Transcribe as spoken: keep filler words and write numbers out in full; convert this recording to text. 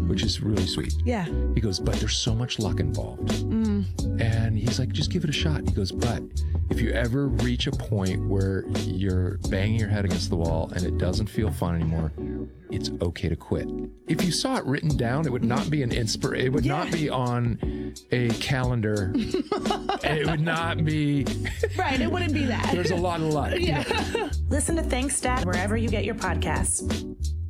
which is really sweet. Yeah. He goes, but there's so much luck involved. Mm. And he's like, just give it a shot. He goes, but if you ever reach a point where you're banging your head against the wall and it doesn't feel fun anymore, it's okay to quit. If you saw it written down, it would not be an inspir. It would yeah. not be on a calendar. And it would not be. Right, it wouldn't be that. There's a lot of luck. Yeah. Listen to Thanks, Dad, wherever you get your podcasts.